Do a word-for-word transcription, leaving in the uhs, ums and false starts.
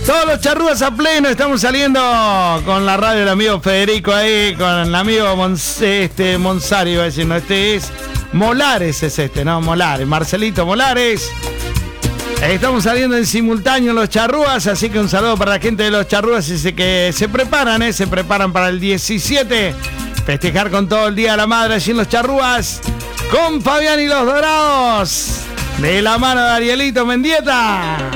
Todos los charrúas a pleno, estamos saliendo con la radio del amigo Federico ahí, con el amigo Mons, este, Monsari, iba a decir, no, este es Molares, es este, no, Molares, Marcelito Molares. Estamos saliendo en simultáneo los charrúas, así que un saludo para la gente de los charrúas y que se preparan, ¿eh? Se preparan para el diecisiete, festejar con todo el Día de la Madre allí en los charrúas, con Fabián y los Dorados, de la mano de Arielito Mendieta.